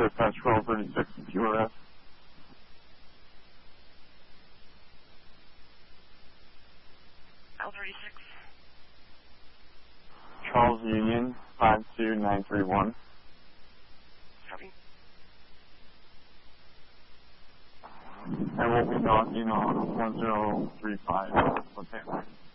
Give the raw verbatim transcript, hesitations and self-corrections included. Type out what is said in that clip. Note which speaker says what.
Speaker 1: dispatch twelve thirty-six Q R S.
Speaker 2: L thirty-six.
Speaker 1: Charles Union, five two nine three one.
Speaker 2: Copy.
Speaker 1: And we'll be knocking on one zero three five. Okay.